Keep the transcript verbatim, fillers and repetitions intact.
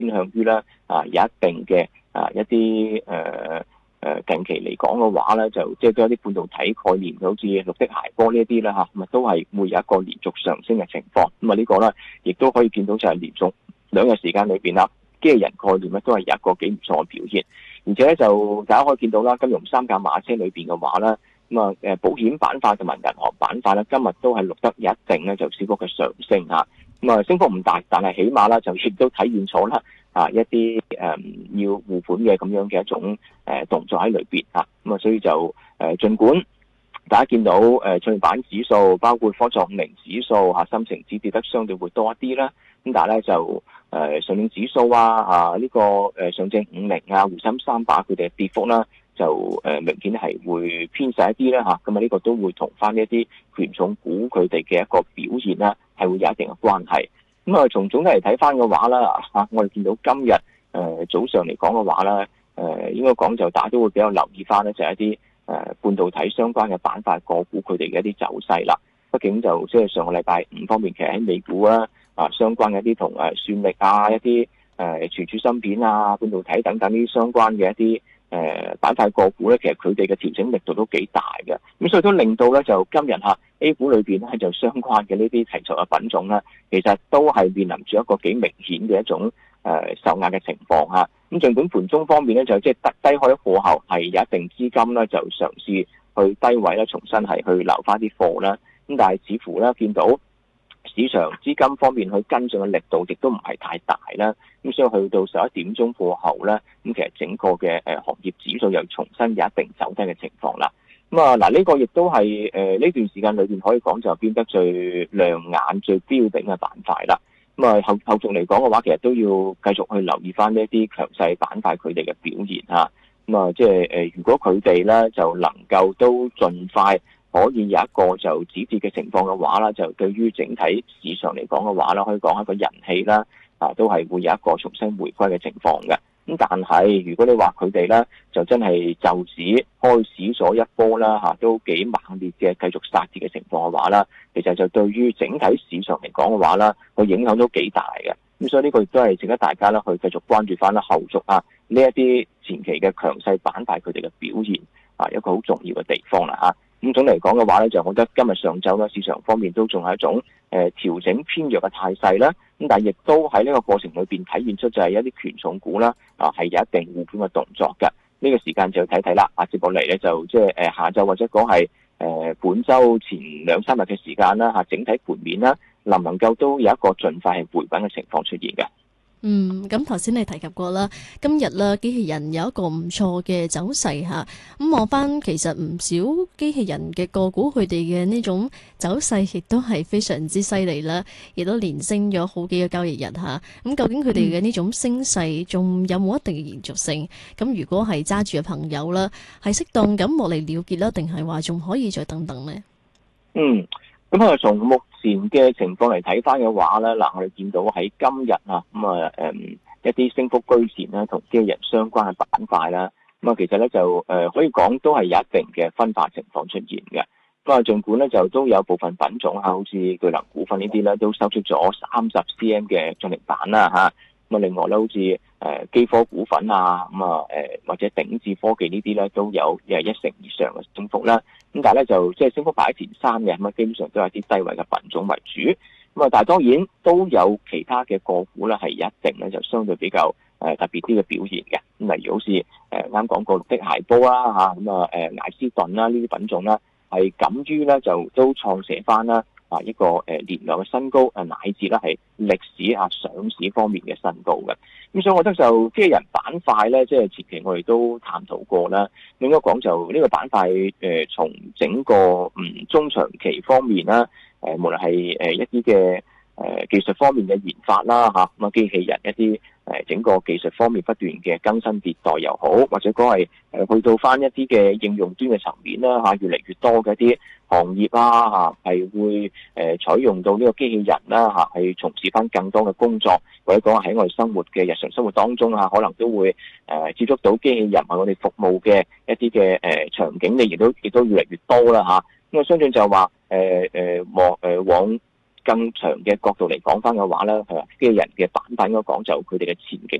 偏向於咧啊有一定嘅啊一啲誒誒近期嚟講嘅話咧，就即係都有啲半導體概念，好似綠色諧波呢一啲啦嚇，咁啊都係會有一個連續上升嘅情況。咁啊呢個咧亦都可以見到就係連續兩日時間裏邊啦，機器人概念咧都係有一個幾唔錯嘅表現。而且咧就大家可以見到啦，金融三駕馬車裏邊嘅話咧，咁啊誒保險板塊同埋銀行板塊咧，今日都係錄得有一定咧就小幅嘅上升嚇。咁啊升幅唔大，但係起碼啦就亦都體現咗啦啊一啲誒、嗯、要護盤嘅咁樣嘅一種誒動作喺裏邊嚇。咁啊所以就誒儘管大家見到誒創業板指數，包括科創五零指數嚇，深成指跌得相對會多一啲啦。咁但係咧就誒上證指數啊啊呢個誒上證五零啊滬深三百佢哋嘅跌幅啦，就誒明顯係會偏細一啲啦嚇。咁啊呢個都會同翻一啲權重股佢哋嘅一個表現啦，係會有一定嘅關係。咁啊從總體嚟睇翻嘅話啦嚇，我哋見到今日誒早上嚟講嘅話啦，誒應該講就大家都會比較留意翻咧，就係一啲誒半導體相關嘅板塊個股佢哋嘅一啲走勢啦。畢竟就即係上個禮拜五方面，其實喺美股啦。啊，相關嘅一啲同誒算力啊，一啲誒存儲芯片啊、半導體等等呢啲相關嘅一啲誒板塊個股咧，其實佢哋嘅調整力度都幾大嘅，咁所以都令到咧就今日嚇 A 股裏邊咧就相關嘅呢啲題材嘅品種咧，其實都係面臨住一個幾明顯嘅一種誒受壓嘅情況嚇。咁儘管盤中方面咧就即係低低開過後係有一定資金咧就嘗試去低位咧重新係去留翻啲貨啦，咁但係似乎咧見到市場資金方面去跟進嘅力度亦都唔係太大啦，咁所以去到十一點鐘過後咧，咁其實整個嘅誒行業指數又重新有一定走低嘅情況啦。咁啊嗱，呢個亦都係誒呢段時間裏邊可以講就變得最亮眼、最標頂嘅板塊啦。咁啊後後續嚟講嘅話，其實都要繼續去留意翻呢一啲強勢板塊佢哋嘅表現嚇。咁啊即係誒，如果佢哋咧就能夠都盡快可以有一個就止跌嘅情況嘅話啦，就對於整體市場嚟講嘅話啦，可以講一個人氣啦，啊都係會有一個重新回歸嘅情況嘅。咁但係如果你話佢哋咧就真係就此開始咗一波啦嚇，都幾猛烈嘅繼續殺跌嘅情況嘅話啦，其實就對於整體市場嚟講嘅話啦，個影響都幾大嘅。咁所以呢個亦都係值得大家咧去繼續關注翻啦，後續啊呢一啲前期嘅強勢板塊佢哋嘅表現啊一個好重要嘅地方啦嚇。咁總嚟講嘅話咧，就我覺得今日上晝咧，市場方面都仲係一種誒、呃、調整偏弱嘅態勢啦。咁但係亦都喺呢個過程裏邊體現出就係一啲權重股啦，啊係有一定護盤嘅動作嘅。呢、這個時間就要睇睇啦。啊，接落嚟咧就即係誒下晝或者講係誒本週前兩三日嘅時間啦嚇，整體盤面啦，能唔能夠都有一個盡快係回穩嘅情況出現嘅。 嗯，咁頭先你提及過啦，今日啦機器人有一個唔錯嘅走勢吓，咁望翻其實唔少機器人嘅個股佢哋嘅呢種走勢亦都係非常之犀利啦，亦都連升咗好幾個交易日吓。咁究竟佢哋嘅呢種升勢仲有冇一定嘅延續性？咁如果係揸住嘅朋友啦，係適當咁落嚟了結啦，定係話仲可以再等等呢？ 嗯。咁啊，從目前嘅情況嚟睇翻嘅話咧，嗱，我哋見到喺今日啊，咁啊，誒一啲升幅居前啦，同機器人相關嘅板塊啦，咁啊，其實咧就誒可以講都係有一定嘅分化情況出現嘅。咁啊，儘管咧就都有部分品種啊，好似巨能股份呢啲咧，都收出咗三十 cm 嘅漲停板啦嚇。咁啊，另外咧好似誒基科股份啊，咁啊誒或者鼎智科技呢啲咧都有誒一成以上嘅升幅啦。咁但係咧就即係升幅擺喺前三嘅，咁啊基本上都係啲低位嘅品種為主。咁啊，但係當然都有其他嘅個股咧係一定咧就相對比較誒特別啲嘅表現嘅。咁例如好似誒啱講過綠色諧波啦嚇，咁啊誒艾斯頓啦呢啲品種啦，係敢於咧就都創寫翻啦。啊！一個誒年量嘅新高，誒乃至咧係歷史啊上市方面嘅新高嘅。咁所以我覺得就機器人板塊咧，即係前期我哋都探討過啦。應該講就呢個板塊誒，從整個嗯中長期方面啦，誒無論係誒一啲嘅誒技術方面嘅研發啦嚇，咁啊機器人一啲誒整個技術方面不斷嘅更新迭代又好，或者講係誒去到翻一啲嘅應用端嘅層面啦嚇，越嚟越多嘅一啲行業啊嚇，係會誒採用到呢個機器人啦嚇，係從事翻更多嘅工作，或者講喺我哋生活嘅日常生活當中啊，可能都會誒接觸到機器人為我哋服務嘅一啲嘅誒場景，你亦都亦都越嚟越多啦嚇。咁我相信就話誒誒往誒往更長嘅角度嚟講翻嘅話咧，係機器人嘅板塊應該講就佢哋嘅前景